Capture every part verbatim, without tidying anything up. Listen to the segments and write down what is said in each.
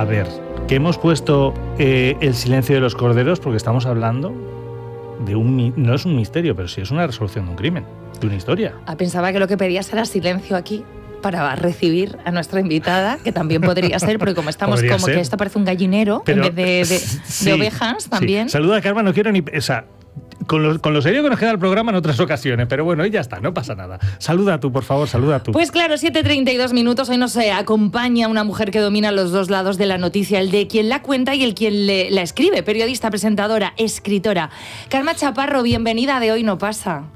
ver, que hemos puesto eh, El silencio de los corderos porque estamos hablando de un... No es un misterio, pero sí es una resolución de un crimen, de una historia. Ah, pensaba que lo que pedías era silencio aquí para recibir a nuestra invitada, que también podría ser, porque como estamos Podría como ser. que esto parece un gallinero Pero, en vez de, de, sí, de ovejas también. Sí. Saluda a Karma, no quiero ni... O sea, con lo, con lo serio que nos queda el programa en otras ocasiones, pero bueno, y ya está, no pasa nada. Saluda tú, por favor, saluda tú. Pues claro, siete treinta y dos minutos, hoy nos eh, acompaña una mujer que domina los dos lados de la noticia, el de quien la cuenta y el quien le, la escribe, periodista, presentadora, escritora. Karma Chaparro, bienvenida de Hoy No Pasa.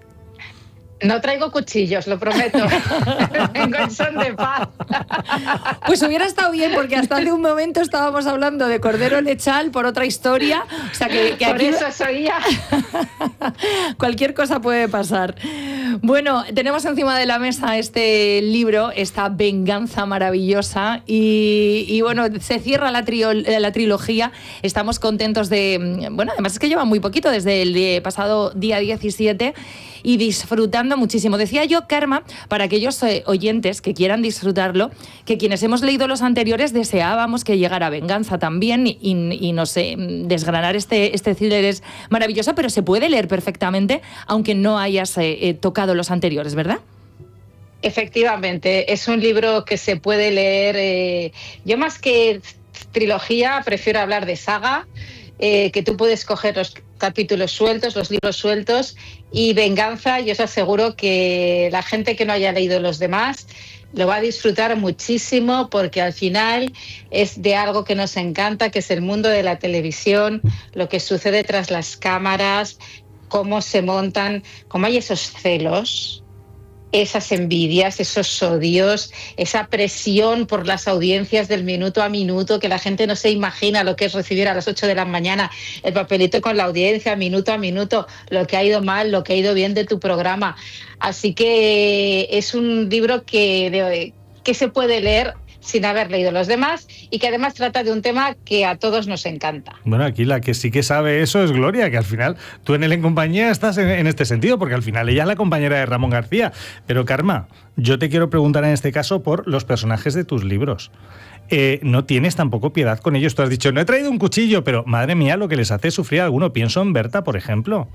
No traigo cuchillos, lo prometo. Vengo en son de paz. Pues hubiera estado bien, porque hasta hace un momento estábamos hablando de Cordero Lechal por otra historia. O sea que, que por aquí... eso soy ya. Cualquier cosa puede pasar. Bueno, tenemos encima de la mesa este libro, esta venganza maravillosa. Y, y bueno, se cierra la, trio, la trilogía. Estamos contentos de... Bueno, además es que lleva muy poquito, desde el de pasado día diecisiete. Y disfrutando muchísimo. Decía yo, Karma, para aquellos eh, oyentes que quieran disfrutarlo, que quienes hemos leído los anteriores deseábamos que llegara Venganza también y, y, y no sé, desgranar este, este thriller es maravilloso, pero se puede leer perfectamente aunque no hayas eh, eh, tocado los anteriores, ¿verdad? Efectivamente, es un libro que se puede leer. Eh, yo más que trilogía prefiero hablar de saga. Eh, que tú puedes coger los capítulos sueltos, los libros sueltos, y Venganza, yo os aseguro que la gente que no haya leído los demás lo va a disfrutar muchísimo, porque al final es de algo que nos encanta, que es el mundo de la televisión, lo que sucede tras las cámaras, cómo se montan, cómo hay esos celos, esas envidias, esos odios, esa presión por las audiencias del minuto a minuto, que la gente no se imagina lo que es recibir a las ocho de la mañana el papelito con la audiencia, minuto a minuto, lo que ha ido mal, lo que ha ido bien de tu programa. Así que es un libro que, de, que se puede leer sin haber leído los demás, y que además trata de un tema que a todos nos encanta. Bueno, aquí la que sí que sabe eso es Gloria, que al final tú en el En Compañía estás en, en este sentido, porque al final ella es la compañera de Ramón García. Pero Karma, yo te quiero preguntar en este caso por los personajes de tus libros. Eh, no tienes tampoco piedad con ellos. Tú has dicho, no he traído un cuchillo, pero madre mía, lo que les hace sufrir a alguno. Pienso en Berta, por ejemplo.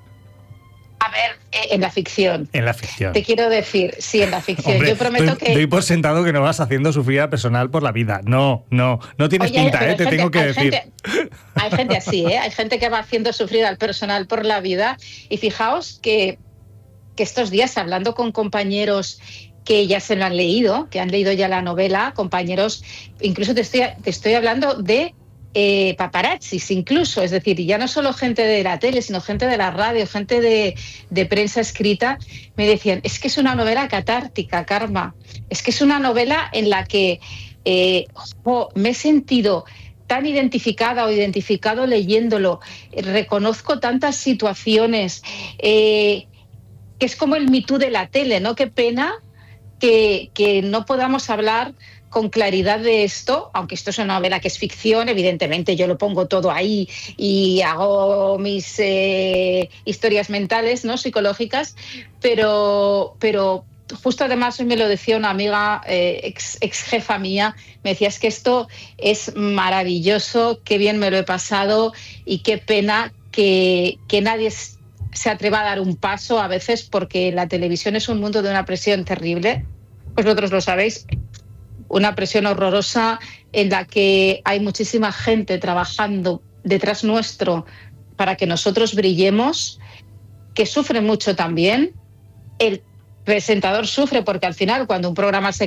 A ver, eh, en la ficción. En la ficción. Te quiero decir, sí, en la ficción. Hombre, yo prometo doy, que... doy por sentado que no vas haciendo sufrir a personal por la vida. No, no, no tienes Oye, pinta, eh, te gente, tengo que hay decir. Gente, hay gente así, ¿eh? Hay gente que va haciendo sufrir al personal por la vida. Y fijaos que, que estos días, hablando con compañeros que ya se lo han leído, que han leído ya la novela, compañeros, incluso te estoy, te estoy hablando de Eh, paparazzis incluso, es decir, ya no solo gente de la tele, sino gente de la radio, gente de, de prensa escrita, me decían, es que es una novela catártica, Karma, es que es una novela en la que eh, oh, me he sentido tan identificada o identificado leyéndolo, reconozco tantas situaciones, eh, que es como el Me Too de la tele, ¿no? Qué pena que, que no podamos hablar con claridad de esto, aunque esto es una novela que es ficción, evidentemente yo lo pongo todo ahí y hago mis eh, historias mentales, ¿no? Psicológicas, pero, pero justo además hoy me lo decía una amiga, eh, ex, ex jefa mía, me decía, es que esto es maravilloso, qué bien me lo he pasado y qué pena que, que nadie se atreva a dar un paso a veces, porque la televisión es un mundo de una presión terrible, pues vosotros lo sabéis, una presión horrorosa en la que hay muchísima gente trabajando detrás nuestro para que nosotros brillemos, que sufre mucho también. El presentador sufre porque al final, cuando un programa se